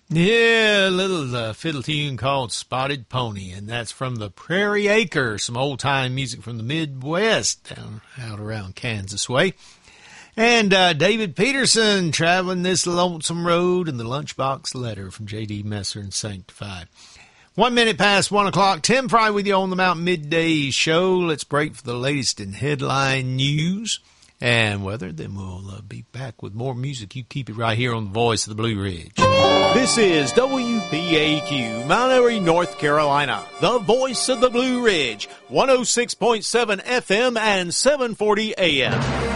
Yeah, a little fiddle tune called Spotted Pony, and that's from the Prairie Acre, some old-time music from the Midwest, down out around Kansas way. And David Peterson, Traveling This Lonesome Road, and the Lunchbox Letter from J.D. Messer and Sanctified. 1 minute past 1 o'clock. Tim Fry with you on the Mountain Midday Show. Let's break for the latest in headline news and weather. Then we'll be back with more music. You keep it right here on the Voice of the Blue Ridge. This is WPAQ, Mount Airy, North Carolina, the Voice of the Blue Ridge, 106.7 FM and 740 AM.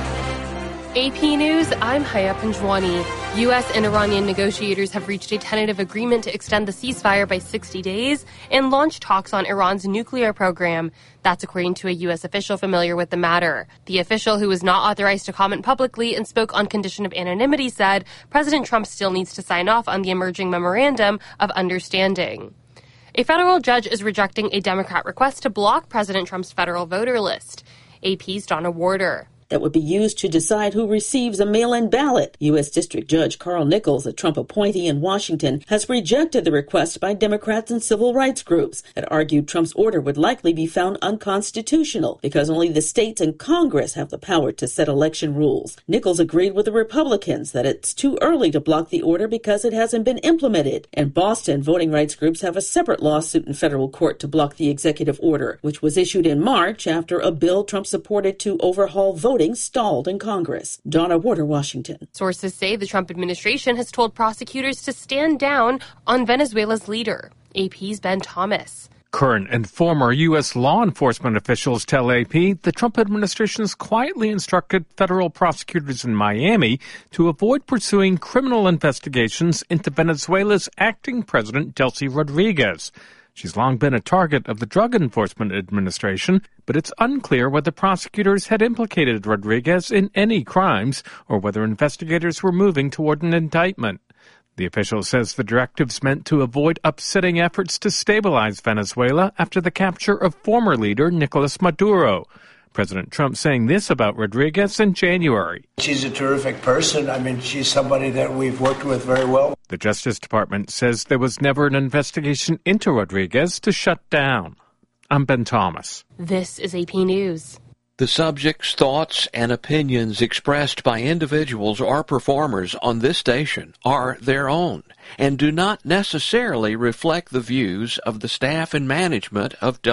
AP News, I'm Haya Panjwani. U.S. and Iranian negotiators have reached a tentative agreement to extend the ceasefire by 60 days and launch talks on Iran's nuclear program. That's according to a U.S. official familiar with the matter. The official, who was not authorized to comment publicly and spoke on condition of anonymity, said President Trump still needs to sign off on the emerging memorandum of understanding. A federal judge is rejecting a Democrat request to block President Trump's federal voter list. AP's Donna Warder. That would be used to decide who receives a mail-in ballot. U.S. District Judge Carl Nichols, a Trump appointee in Washington, has rejected the request by Democrats and civil rights groups that argued Trump's order would likely be found unconstitutional because only the states and Congress have the power to set election rules. Nichols agreed with the Republicans that it's too early to block the order because it hasn't been implemented. In Boston, voting rights groups have a separate lawsuit in federal court to block the executive order, which was issued in March after a bill Trump supported to overhaul voting stalled in Congress. Donna Warder, Washington. Sources say the Trump administration has told prosecutors to stand down on Venezuela's leader. AP's Ben Thomas. Current and former U.S. law enforcement officials tell AP the Trump administration has quietly instructed federal prosecutors in Miami to avoid pursuing criminal investigations into Venezuela's acting president, Delcy Rodriguez. She's long been a target of the Drug Enforcement Administration, but it's unclear whether prosecutors had implicated Rodriguez in any crimes or whether investigators were moving toward an indictment. The official says the directive's meant to avoid upsetting efforts to stabilize Venezuela after the capture of former leader Nicolas Maduro. President Trump saying this about Rodriguez in January. She's a terrific person. I mean, she's somebody that we've worked with very well. The Justice Department says there was never an investigation into Rodriguez to shut down. I'm Ben Thomas. This is AP News. The subjects, thoughts, and opinions expressed by individuals or performers on this station are their own and do not necessarily reflect the views of the staff and management of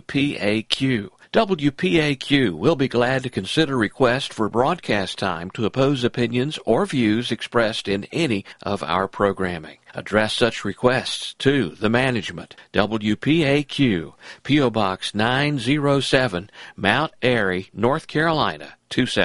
WPAQ. WPAQ will be glad to consider requests for broadcast time to oppose opinions or views expressed in any of our programming. Address such requests to the management. WPAQ, P.O. Box 907, Mount Airy, North Carolina,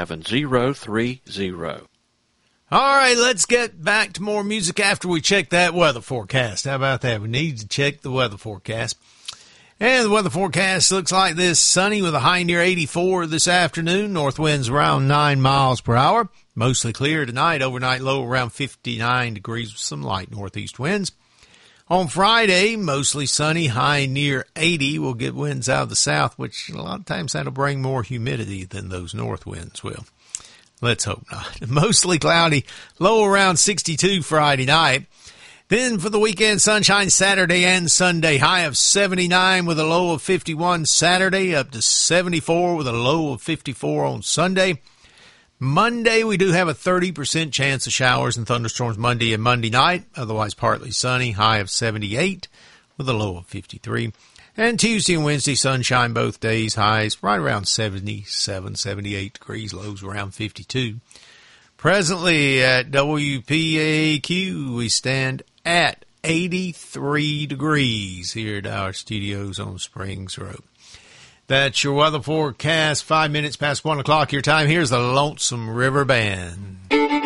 27030. All right, let's get back to more music after we check that weather forecast. How about that? We need to check the weather forecast. And the weather forecast looks like this: sunny with a high near 84 this afternoon. North winds around 9 miles per hour. Mostly clear tonight. Overnight low around 59 degrees with some light northeast winds. On Friday, mostly sunny, high near 80. We'll get winds out of the south, which a lot of times that'll bring more humidity than those north winds will. Let's hope not. Mostly cloudy, low around 62 Friday night. Then for the weekend, sunshine Saturday and Sunday. High of 79 with a low of 51 Saturday, up to 74 with a low of 54 on Sunday. Monday, we do have a 30% chance of showers and thunderstorms Monday and Monday night. Otherwise, partly sunny, high of 78 with a low of 53. And Tuesday and Wednesday, sunshine both days, highs right around 77, 78 degrees, lows around 52. Presently at WPAQ, we stand at 83 degrees here at our studios on Springs Road. That's your weather forecast, 5 minutes past 1 o'clock your time. Here's the Lonesome River Band.